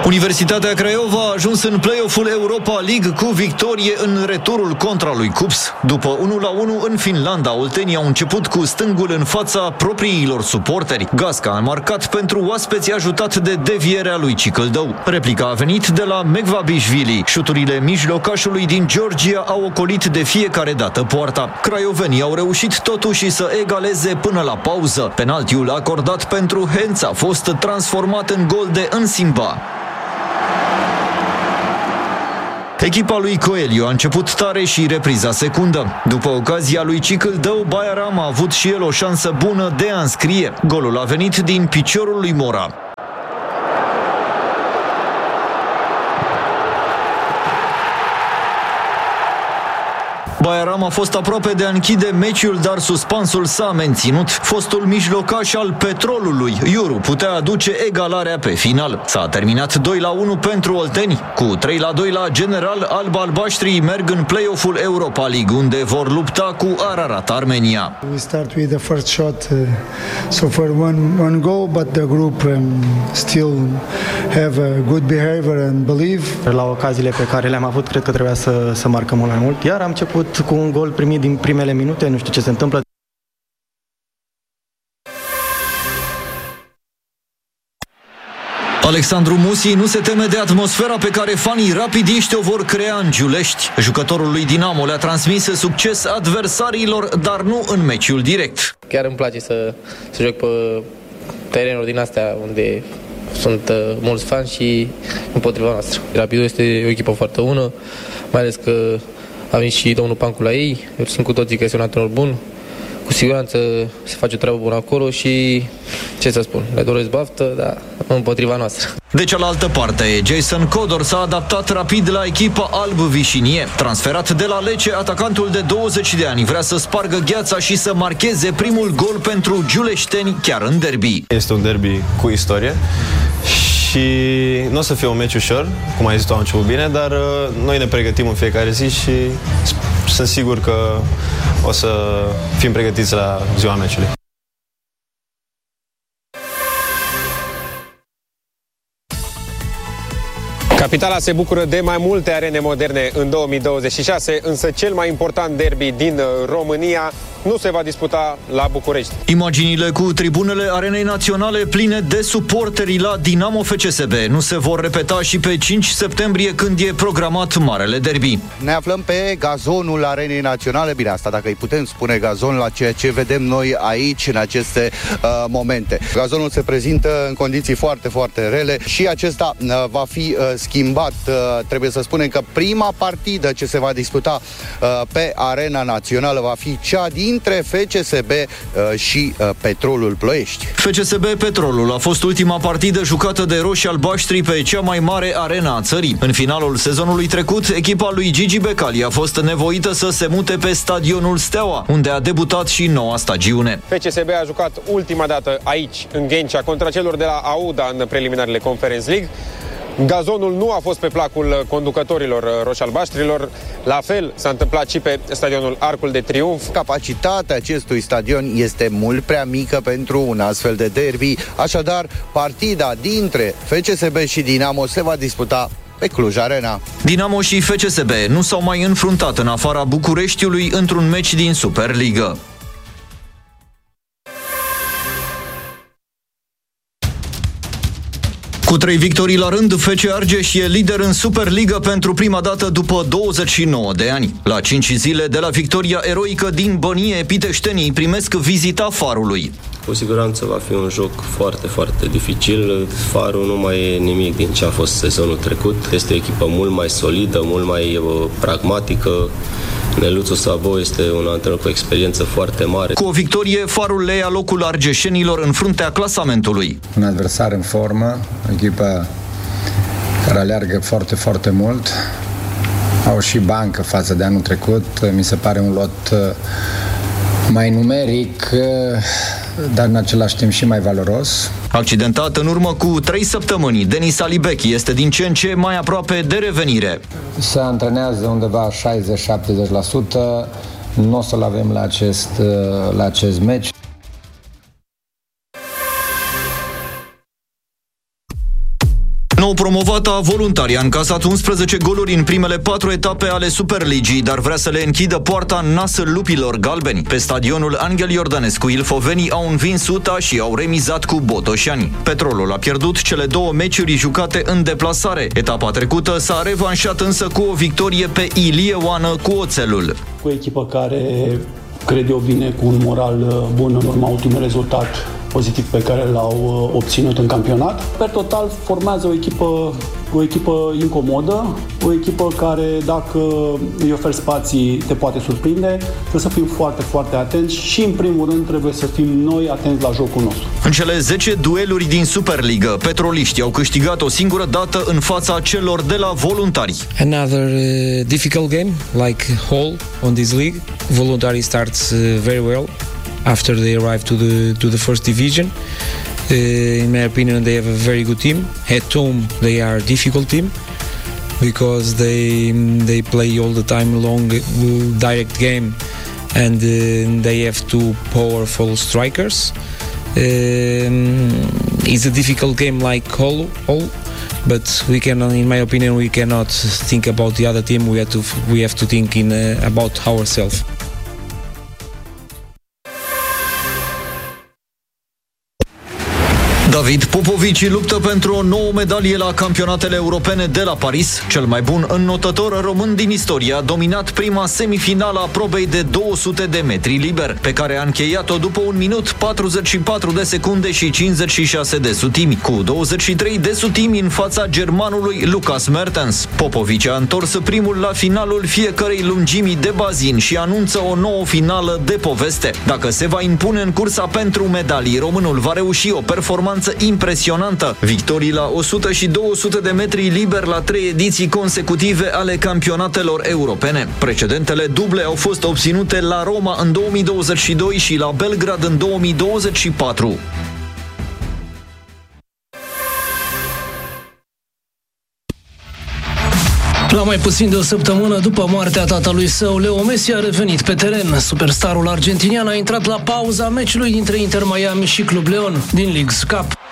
Universitatea Craiova a ajuns în play-off-ul Europa League cu victorie în returul contra lui Cups. După 1-1 în Finlanda, oltenii au început cu stângul în fața propriilor suporteri. Gasca a marcat pentru oaspeți, ajutat de devierea lui Cicâldău. Replica a venit de la Mekvabishvili. Șuturile mijlocașului din Georgia au ocolit de fiecare dată poarta. Craiovenii au reușit totuși să egaleze până la pauză. Penaltiul acordat pentru Hens a fost transformat în gol de Însimba. Echipa lui Coelho a început tare și repriza secundă. După ocazia lui Cicâldău, Bayaram a avut și el o șansă bună de a înscrie. Golul a venit din piciorul lui Mora. Bayaram a fost aproape de a închide meciul, dar suspansul s-a menținut. Fostul mijlocaș al Petrolului, Iuru, putea aduce egalarea pe final. S-a terminat 2-1 pentru olteni. Cu 3-2 la general, alb-albaștrii merg în play-off-ul Europa League, unde vor lupta cu Ararat Armenia. We start with the first shot, so for one goal, but the group still have a good behavior and believe. La ocaziile pe care le-am avut, cred că trebuia să marcăm mult mai mult. Iar am început cu un gol primit din primele minute, nu știu ce se întâmplă. Alexandru Musi nu se teme de atmosfera pe care fanii rapidiști o vor crea în Giulești. Jucătorul lui Dinamo le-a transmis succes adversarilor, dar nu în meciul direct. Chiar îmi place să joc pe terenuri din astea unde sunt mulți fani și împotriva noastră. Rapidul este o echipă foarte bună, mai ales că a venit și domnul Pancu la ei. Eu sunt cu toții că este un antrenor bun. Cu siguranță se face o treabă bună acolo și, ce să spun, le doresc baftă, dar împotriva noastră. De cealaltă parte, Jason Codor s-a adaptat rapid la echipa alb-vișinie. Transferat de la Lecce, atacantul de 20 de ani vrea să spargă gheața și să marcheze primul gol pentru giuleșteni chiar în derby. Este un derby cu istorie și nu o să fie un meci ușor, cum ai zis tu, am început bine, dar noi ne pregătim în fiecare zi și sunt sigur că o să fim pregătiți la ziua meciului. Capitala se bucură de mai multe arene moderne în 2026, însă cel mai important derby din România nu se va disputa la București. Imaginile cu tribunele Arenei Naționale pline de suporteri la Dinamo FCSB nu se vor repeta și pe 5 septembrie, când e programat marele derby. Ne aflăm pe gazonul Arenei Naționale, bine, asta dacă îi putem spune gazon la ceea ce vedem noi aici în aceste momente. Gazonul se prezintă în condiții foarte, foarte rele și acesta va fi schimbat. Trebuie să spunem că prima partidă ce se va disputa pe Arena Națională va fi cea dintre FCSB și Petrolul Ploiești. FCSB Petrolul a fost ultima partidă jucată de roșii-albaștri pe cea mai mare arena a țării. În finalul sezonului trecut, echipa lui Gigi Becali a fost nevoită să se mute pe stadionul Steaua, unde a debutat și noua stagiune. FCSB a jucat ultima dată aici, în Ghencea, contra celor de la Auda în preliminarele Conference League. Gazonul nu a fost pe placul conducătorilor roșalbaștrilor. La fel s-a întâmplat și pe stadionul Arcul de Triunf. Capacitatea acestui stadion este mult prea mică pentru un astfel de derby. Așadar, partida dintre FCSB și Dinamo se va disputa pe Cluj Arena. Dinamo și FCSB nu s-au mai înfruntat în afara Bucureștiului într-un meci din Superliga. Cu 3 victorii la rând, FC Argeș e lider în Superliga pentru prima dată după 29 de ani. La 5 zile de la victoria eroică din Bănie, piteștenii primesc vizita Farului. Cu siguranță va fi un joc foarte, foarte dificil. Farul nu mai e nimic din ce a fost sezonul trecut. Este o echipă mult mai solidă, mult mai pragmatică. Neluțu Sabo este un antrenor cu experiență foarte mare. Cu o victorie, Farul le ia locul argeșenilor în fruntea clasamentului. Un adversar în formă, o echipă care aleargă foarte, foarte mult. Au și bancă față de anul trecut. Mi se pare un lot mai numeric, dar în același timp și mai valoros. Accidentat în urmă cu 3 săptămâni, Denis Alibechi este din ce în ce mai aproape de revenire. Se antrenează undeva 60-70%. Nu o să-l avem la acest meci. Nou promovata Voluntari a încasat 11 goluri în primele 4 etape ale Superligii, dar vrea să le închidă poarta în nasul lupilor galbeni. Pe stadionul Angel Iordănescu, ilfovenii au învins UTA și au remizat cu Botoșani. Petrolul a pierdut cele 2 meciuri jucate în deplasare. Etapa trecută s-a revanșat însă cu o victorie pe Ilie Oană cu Oțelul. O echipă care, cred eu, vine cu un moral bun în urma ultimului rezultat pozitiv pe care l-au obținut în campionat. Per total formează o echipă incomodă, o echipă care, dacă îi oferi spații, te poate surprinde. Trebuie să fim foarte, foarte atenți și, în primul rând, trebuie să fim noi atenți la jocul nostru. În cele 10 dueluri din Superligă, petroliștii au câștigat o singură dată în fața celor de la Voluntari. Another difficult game, like Hull on this league. Voluntari starts very well after they arrive to the first division. In my opinion, they have a very good team. At home, they are a difficult team because they play all the time long, direct game, and they have two powerful strikers. It's a difficult game like Hull, but we can, in my opinion, we cannot think about the other team. We have to think about ourselves. David Popovici luptă pentru o nouă medalie la campionatele europene de la Paris. Cel mai bun înnotător român din istorie a dominat prima semifinală a probei de 200 de metri liber, pe care a încheiat-o după 1 minut 44 de secunde și 56 de sutimi, cu 23 de sutimi în fața germanului Lucas Mertens. Popovici a întors primul la finalul fiecărei lungimi de bazin și anunță o nouă finală de poveste. Dacă se va impune în cursa pentru medalii, românul va reuși o performanță impresionantă. Victorii la 100 și 200 de metri liber la 3 ediții consecutive ale campionatelor europene. Precedentele duble au fost obținute la Roma în 2022 și la Belgrad în 2024. La mai puțin de o săptămână după moartea tatălui său, Leo Messi a revenit pe teren. Superstarul argentinian a intrat la pauza meciului dintre Inter Miami și Club Leon din Leagues Cup.